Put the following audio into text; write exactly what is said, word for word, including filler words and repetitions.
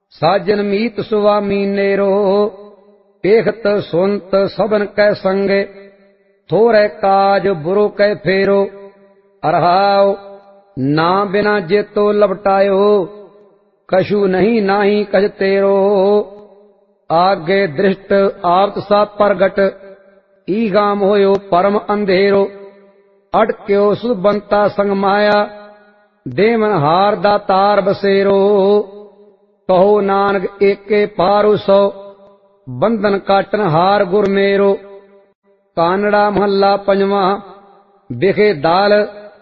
ਸਾਜਨ ਮੀਤ ਸੁਆਮੀ ਨੇਰੋ, ਵੇਖਤ ਸੁਨਤ ਸਭਨ ਕੈ ਸੰਗੇ, ਥੋੜੈ ਕਾਜ ਬੁਰੋ ਕੈ ਫੇਰੋ। ਅਰਹਾਉ ਨਾ ਬਿਨਾ ਜੇਤੋ ਲਪਟਾਇਓ, ਕਛੂ ਨਹੀਂ ਨਾਹੀ ਕਛ ਤੇਰੋ। ਆਗੇ ਦ੍ਰਿਸ਼ਟ ਆਪਤ ਸਾ ਪ੍ਰਗਟ, ਈਗਾਮ ਹੋਇਓ ਪਰਮ ਅੰਧੇਰੋ। ਅਟਕਿਓ ਸੁਬੰਤਾ ਸੰਗ ਮਾਇਆ, ਦੇਵਨ ਹਾਰ ਦਾ ਤਾਰ ਬਸੇਰੋ। ਕਹੋ ਨਾਨਕ ਏਕੇ ਪਾਰੁ ਸੋ, ਬੰਧਨ ਕਾਟਨ ਹਾਰ ਗੁਰ ਮੇਰੋ। ਕਾਨੜਾ ਮਹੱਲਾ ਪੰਜਵਾਂ। ਬਿਖੇ ਦਾਲ